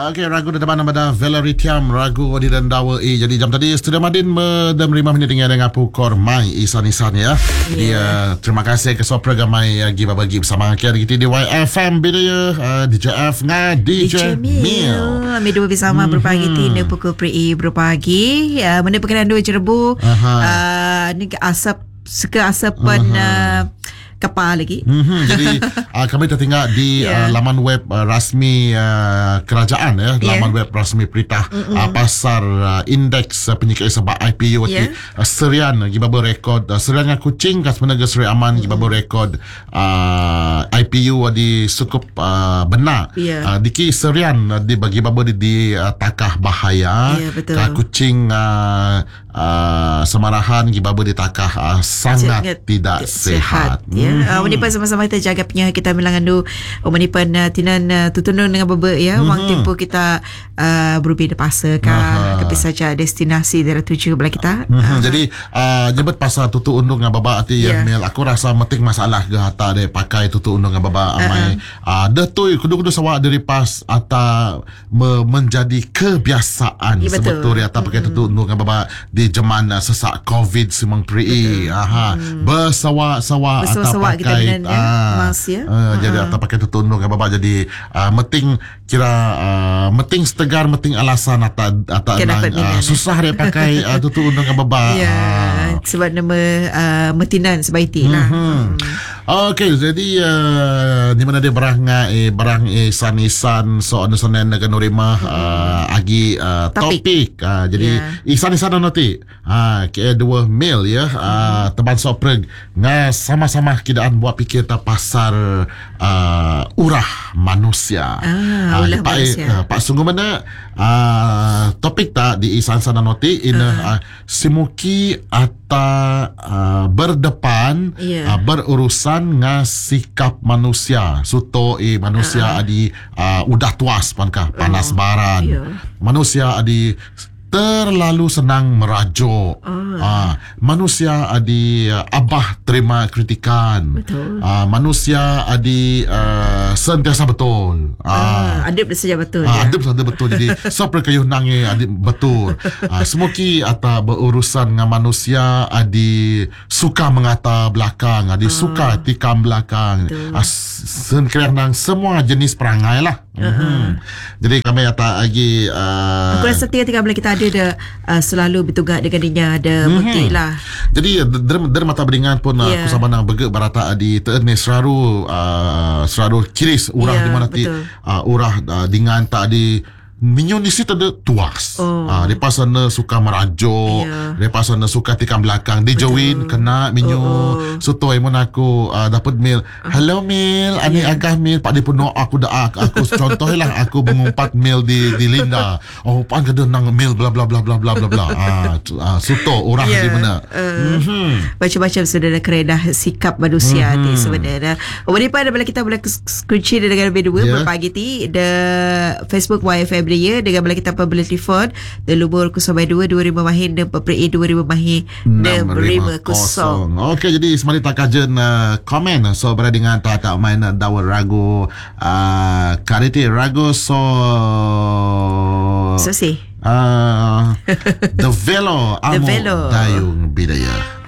Okey, ragu depan nama Valerie Tiam, ragu di dan dawa Jadi jam tadi Studio Madin dan 5 minit dengan pukor mai isan-isan ya. Jadi terima kasih ke program mai bagi bersama kita di YFM Bidaya DJ F dengan DJ Mil. Kami dua bersama berpagi tina pukul PRI berpagi. Mana perkenan dua Cerebu. Ni keasapan kapal lagi. Jadi kami tertinggal di laman web rasmi kerajaan ya, laman web rasmi Peritah pasar indeks penyikat sebab IPU serian gibaba rekod serian yang kucing kas menaga Seri Aman gibaba rekod IPU di cukup benar. Diki serian di bagi baba di takah bahaya kucing semarahan gibaba di takah sangat tidak sehat. Menipan sama-sama kita jaga punya kita bilangan tu menipan tinan tutunung dengan bebe ya wang tempoh kita berbeza pasal ke saja destinasi daerah tuju belah kita. Jadi jebet pasal tutu undung dengan baba ati Mel aku rasa metik masalah ke hata de pakai tutu undung dengan baba amai detui kudu-kudu sawa dari pas ata menjadi kebiasaan sebetulnya ata pakai tutu undung dengan baba di zaman sesak COVID simang PRI bersawa-sawa ata pakai jadi atau pakai tutu undung baba jadi meting kira meting setegar meting alasan atau susah dia pakai tutu undung baba sebab nama metinan sebaiti lah. Okey, jadi di mana dia barang isan-isan soalan-soalan dengan norima agi topik jadi isan-isan nanti ke dua mail ya teman sopreg nga sama-sama kidaan buat fikir ta pasar urah manusia. Pak sungguh mana topik tak di isan-isan nanti simuki ata berdepan berurusan nga sikap manusia suto manusia adi udah tuas panas baran manusia adi terlalu senang merajuk. Manusia adi abah terima kritikan. Manusia adi sentiasa betul. Adib saja betul. Adib saja betul. Jadi siapa kayuh nangi adib betul. Semuki ata berurusan dengan manusia adi suka mengata belakang, adi suka tikam belakang. Senkerang semua jenis perangai lah. Jadi kami ata lagi aku rasa tiga bila kita ada selalu bertugak dengan dia ada bukti lah. Jadi dari mata beringan pun aku sama nak bergek barata di teene selalu kiris urah di mana ti urah dengan tak di minyon di situ ada tuas. Lepas sana suka merajuk, lepas sana suka tikam belakang. Dia join kena minyon. So tu yang aku dapat mail. Hello Mil, ani agah Mil. Pak dia pun aku dah aku contohlah aku mengumpat mail di Linda. Pan kada nang mail bla bla bla bla bla bla bla. So tu orang di mana. Macam-macam sudah ada keredah sikap manusia ni sebenarnya. Daripada bila kita boleh kunci dengan B2 berpagi ti the Facebook YFM ya dengan bila kita pembeli telefon dan lumur 02 25 mahin dan PRI 2000 mahin 650. Okey, jadi semari tak kajen komen so berada dengan tak main dawa ragu kariti ragu so si The Velo Amo Dayung Bidaya.